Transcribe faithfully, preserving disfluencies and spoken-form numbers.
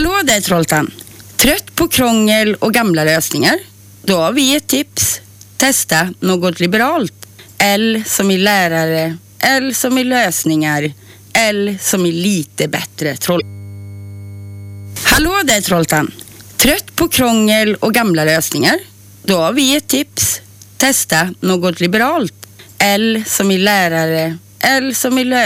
Hallå där Trolltan! Trött på krångel och gamla lösningar? Då har vi ett tips. Testa något liberalt. L som i lärare, L som i lösningar, L som i lite bättre troll. Hallå där Trolltan! Trött på krångel och gamla lösningar? Då har vi ett tips. Testa något liberalt. L som i lärare, L som i lösningar.